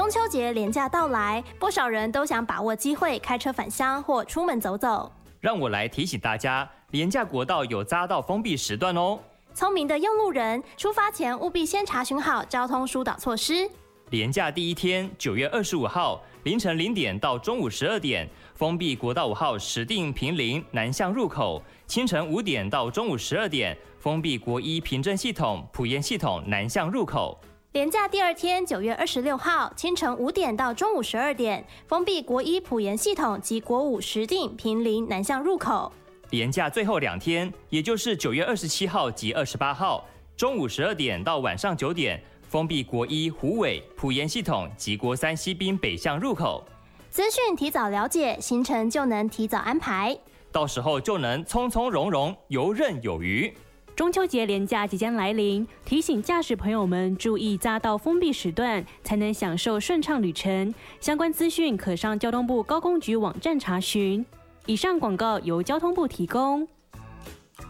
中秋节连假到来，不少人都想把握机会开车返乡或出门走走。 让我来提醒大家，连假国道有匝道封闭时段哦。 聪明的用路人，出发前务必先查询好交通疏导措施。 连假第一天，9月25号凌晨0点到中午12点，封闭国道5号石碇坪林南向入口；清晨5点到中午12点，封闭国一平镇系统埔盐系统南向入口。 连假第二天，9月26号清晨5点到中午12点，封闭国一埔盐系统及国五石碇坪林南向入口。 连假最后2天，也就是9月27号及28号，中午12点到晚上9点，封闭国一虎尾埔盐系统及国三西滨北向入口。 资讯提早了解，行程就能提早安排， 到时候就能从从容容，游刃有余。 中秋节连假即将来临，提醒驾驶朋友们注意匝道封闭时段，才能享受顺畅旅程。相关资讯可上交通部高工局网站查询。以上广告由交通部提供。